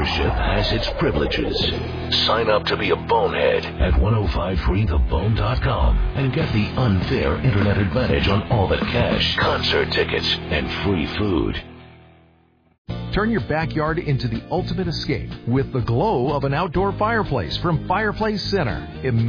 membership has its privileges. Sign up to be a bonehead at 1053thebone.com and get the unfair internet advantage on all the cash, concert tickets, and free food. Turn your backyard into the ultimate escape with the glow of an outdoor fireplace from Fireplace Center.